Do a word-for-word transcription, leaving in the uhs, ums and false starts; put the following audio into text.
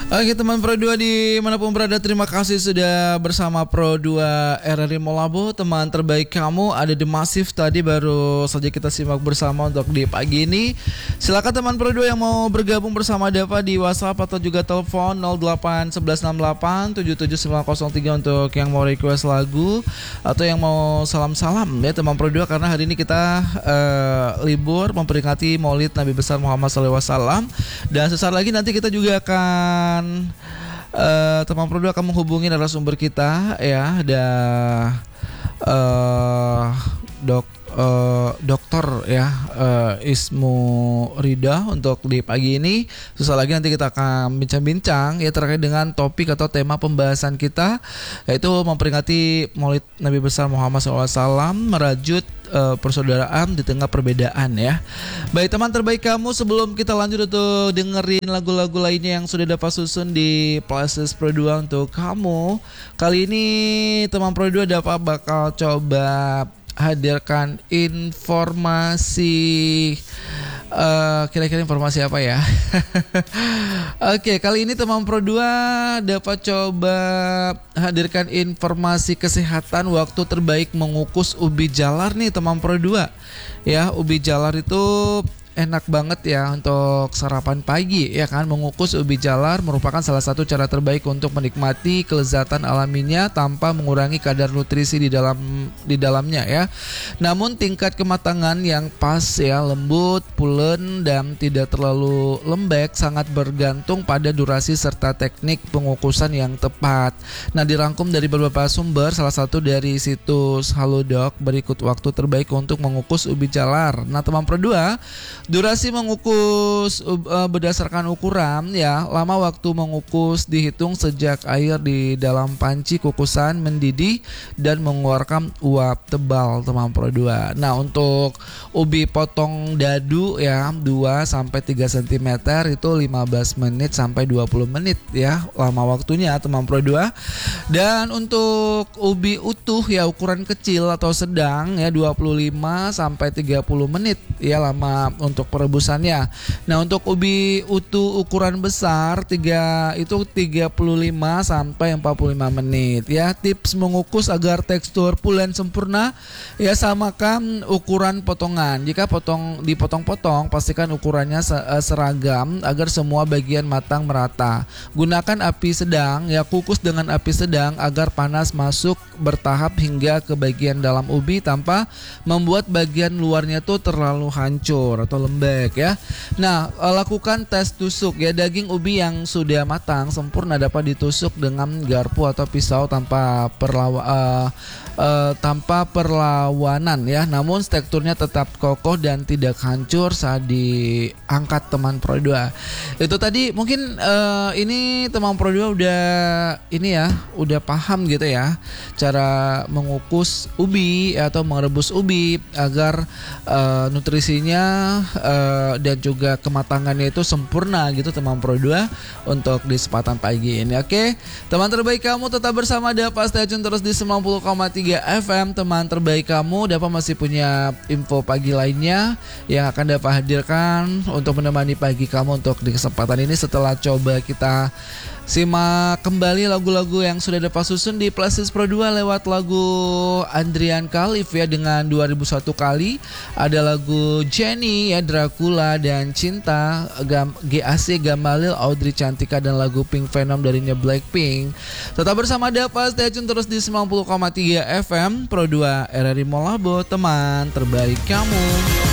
Oke teman Pro dua dimanapun berada, terima kasih sudah bersama Pro dua R R I Molabo. Teman terbaik kamu ada The Massive tadi baru saja kita simak bersama untuk di pagi ini. Silakan teman Pro dua yang mau bergabung bersama Dava di WhatsApp atau juga telepon nol delapan satu satu enam delapan tujuh tujuh sembilan nol tiga untuk yang mau request lagu atau yang mau salam-salam ya teman Pro dua, karena hari ini kita uh, libur memperingati Maulid Nabi besar Muhammad shallallahu alaihi wasallam, dan sesaat lagi nanti kita juga akan Uh, teman Pro dua akan menghubungi narasumber kita ya, ada uh, dok uh, dokter ya uh, Ismu Rida untuk di pagi ini. Sesaat lagi nanti kita akan bincang-bincang ya terkait dengan topik atau tema pembahasan kita, yaitu memperingati Maulid Nabi besar Muhammad shallallahu alaihi wasallam, merajut Uh, persaudaraan di tengah perbedaan ya. Baik teman terbaik kamu, sebelum kita lanjut untuk dengerin lagu-lagu lainnya yang sudah dapat susun di playlist Pro dua untuk kamu, kali ini teman Pro dua dapat bakal coba hadirkan informasi Uh, kira-kira informasi apa ya? Oke, okay, kali ini teman Pro dua dapat coba hadirkan informasi kesehatan waktu terbaik mengukus ubi jalar nih teman Pro dua. Ya, ubi jalar itu enak banget ya untuk sarapan pagi ya kan. Mengukus ubi jalar merupakan salah satu cara terbaik untuk menikmati kelezatan alaminya tanpa mengurangi kadar nutrisi di dalam di dalamnya ya. Namun tingkat kematangan yang pas ya, lembut, pulen dan tidak terlalu lembek sangat bergantung pada durasi serta teknik pengukusan yang tepat. Nah, dirangkum dari beberapa sumber, salah satu dari situs Halodoc, berikut waktu terbaik untuk mengukus ubi jalar. Nah, teman Pro dua, durasi mengukus uh, berdasarkan ukuran ya. Lama waktu mengukus dihitung sejak air di dalam panci kukusan mendidih dan mengeluarkan uap tebal teman Pro dua. Nah, untuk ubi potong dadu ya dua sampai tiga sentimeter itu lima belas menit sampai dua puluh menit ya lama waktunya teman Pro dua. Dan untuk ubi utuh ya ukuran kecil atau sedang ya dua puluh lima sampai tiga puluh menit ya lama untuk perebusannya. Nah, untuk ubi utuh ukuran besar tiga itu tiga puluh lima sampai empat puluh lima menit ya. Tips mengukus agar tekstur pulen sempurna ya, samakan ukuran potongan. Jika potong dipotong-potong, pastikan ukurannya seragam agar semua bagian matang merata. Gunakan api sedang ya, kukus dengan api sedang agar panas masuk bertahap hingga ke bagian dalam ubi tanpa membuat bagian luarnya tuh terlalu hancur atau lembek ya. Nah, lakukan tes tusuk ya. Daging ubi yang sudah matang sempurna dapat ditusuk dengan garpu atau pisau tanpa perlawa, uh, uh, tanpa perlawanan ya. Namun teksturnya tetap kokoh dan tidak hancur saat diangkat teman Pro dua. Itu tadi mungkin uh, ini teman Pro dua udah ini ya, udah paham gitu ya cara mengukus ubi atau merebus ubi agar uh, nutrisinya uh, dan juga kematangannya itu sempurna gitu teman Pro dua untuk di kesempatan pagi ini. Oke, teman terbaik kamu tetap bersama Dava, stay tune terus di sembilan puluh koma tiga F M. Teman terbaik kamu, Dava masih punya info pagi lainnya yang akan Dava hadirkan untuk menemani pagi kamu untuk di kesempatan ini. Setelah coba kita simak kembali lagu-lagu yang sudah dapat susun di playlist Pro dua lewat lagu Andrian Khalif ya dengan dua ribu satu kali. Ada lagu Jenny ya, Dracula dan Cinta, G A C Gamalil, Audrey Cantika, dan lagu Pink Venom darinya Blackpink. Tetap bersama Dava, stay tune terus di sembilan puluh koma tiga F M Pro dua R R I Molabo, teman terbaik kamu.